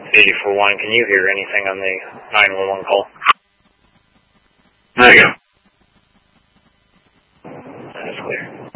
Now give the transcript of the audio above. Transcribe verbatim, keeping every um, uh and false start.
eighty-four one, can you hear anything on the nine one one call? There you go. That's clear.